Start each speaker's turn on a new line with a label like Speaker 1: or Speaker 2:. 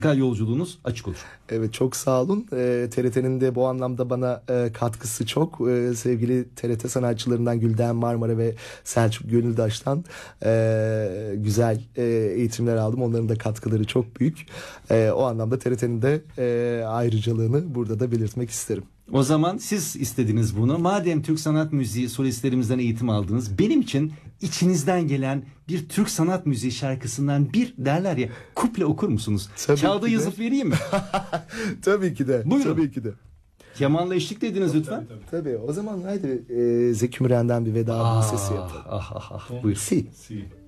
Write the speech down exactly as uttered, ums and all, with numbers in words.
Speaker 1: yolculuğunuz açık olur.
Speaker 2: Evet, çok sağ olun. E, T R T'nin de bu anlamda bana e, katkısı çok. E, sevgili T R T sanatçılarından Gülden Marmara ve Selçuk Gönüldaş'tan e, güzel e, eğitimler aldım. Onların da katkıları çok büyük. E, o anlamda T R T'nin de e, ayrıcalığını burada da belirtmek isterim.
Speaker 1: O zaman siz istediniz bunu. Madem Türk sanat müziği solistlerimizden eğitim aldınız, benim için içinizden gelen bir Türk sanat müziği şarkısından bir derler ya, kuple okur musunuz?
Speaker 2: Tabii
Speaker 1: Kağıda
Speaker 2: ki de.
Speaker 1: yazıp vereyim mi?
Speaker 2: Tabii ki de.
Speaker 1: Buyurun.
Speaker 2: Tabii ki de.
Speaker 1: Kemanla eşlik dediniz lütfen.
Speaker 2: Tabii, tabii. O zaman haydi e, Zeki Müren'den bir veda
Speaker 1: Ah,
Speaker 2: sesi yapalım.
Speaker 1: ah, ah, ah. Buyurun.
Speaker 2: Si.
Speaker 3: Si.